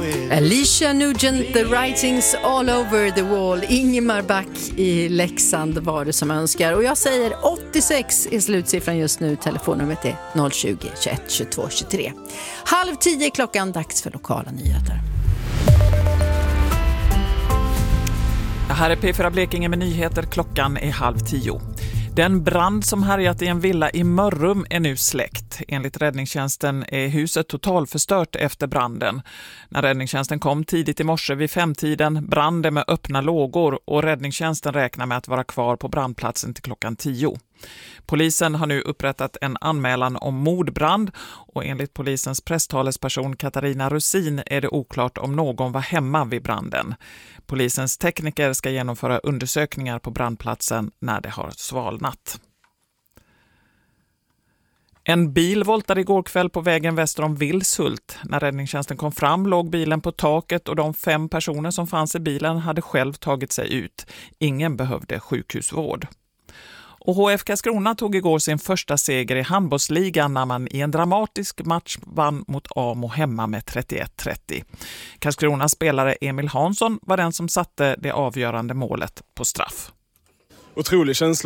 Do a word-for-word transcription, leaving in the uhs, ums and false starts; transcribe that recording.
Alicia Nugent, The Writings All Over the Wall. Ingemar Back i Leksand var det som önskar. Och jag säger åttiosex är slutsiffran just nu. Telefonnumret är noll tjugo, tjugoett, tjugotvå, tjugotre. Halv tio klockan, dags för lokala nyheter. Det här är P fyra Blekinge med nyheter. Klockan är halv tio. Den brand som härjat i en villa i Mörrum är nu släckt. Enligt räddningstjänsten är huset totalförstört efter branden. När räddningstjänsten kom tidigt i morse vid femtiden brann det med öppna lågor och räddningstjänsten räknar med att vara kvar på brandplatsen till klockan tio. Polisen har nu upprättat en anmälan om mordbrand och enligt polisens presstalesperson Katarina Rosin är det oklart om någon var hemma vid branden. Polisens tekniker ska genomföra undersökningar på brandplatsen när det har svalnat. En bil voltade igår kväll på vägen väster om Vilshult. När räddningstjänsten kom fram låg bilen på taket och de fem personer som fanns i bilen hade själv tagit sig ut. Ingen behövde sjukhusvård. Och H F Karlskrona tog igår sin första seger i handbollsligan när man i en dramatisk match vann mot Amo hemma med trettioett trettio. Karlskronas spelare Emil Hansson var den som satte det avgörande målet på straff. Otrolig känsla.